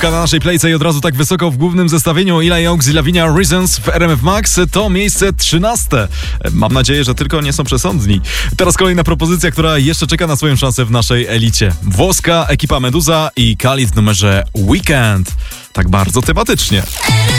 Piątka na naszej playce i od razu tak wysoko w głównym zestawieniu Eli Oaks i Lavinia Reasons w RMF Max to miejsce 13. Mam nadzieję, że tylko nie są przesądni. Teraz kolejna propozycja, która jeszcze czeka na swoją szansę w naszej elicie. Włoska ekipa Meduza i Khalid w numerze Weekend. Tak bardzo tematycznie.